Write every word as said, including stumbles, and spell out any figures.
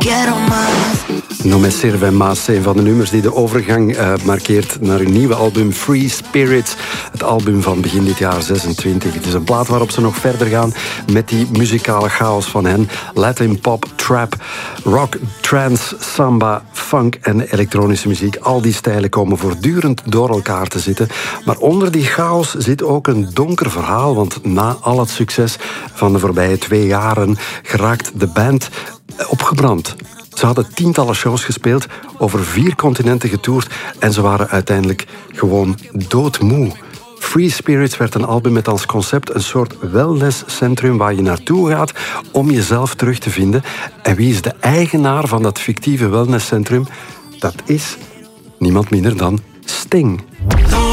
quiero más. No me sirve más, een van de nummers die de overgang uh, markeert naar hun nieuwe album Free Spirits. Het album van begin dit jaar zesentwintig. Het is een plaat waarop ze nog verder gaan met die muzikale chaos van hen. Latin, pop, trap, rock, trance, samba, funk en elektronische muziek. Al die stijlen komen voortdurend door elkaar te zitten. Maar onder die chaos zit ook een donker verhaal. Want na al het succes van de voorbije twee jaren geraakt de band opgebrand. Ze hadden tientallen shows gespeeld, over vier continenten getoerd en ze waren uiteindelijk gewoon doodmoe. Free Spirits werd een album met als concept een soort wellnesscentrum waar je naartoe gaat om jezelf terug te vinden. En wie is de eigenaar van dat fictieve wellnesscentrum? Dat is niemand minder dan Sting.